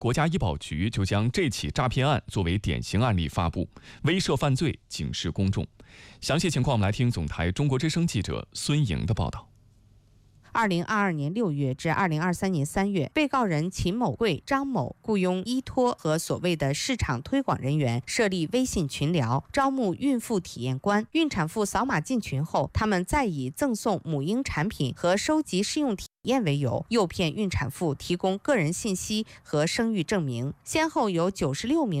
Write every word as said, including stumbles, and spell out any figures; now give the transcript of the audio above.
国家医保局就将这起诈骗案作为典型案例发布，威慑犯罪，警示公众。详细情况，我们来听总台中国之声记者孙莹的报道。 二零二二年六月至二零二三年三月，被告人秦某贵、张某雇佣依托和所谓的市场推广人员设立微信群聊，招募孕妇体验官。孕产妇扫码进群后，他们再以赠送母婴产品和收集试用体验为由，诱骗孕产妇提供个人信息和生育证明，先后有九十六名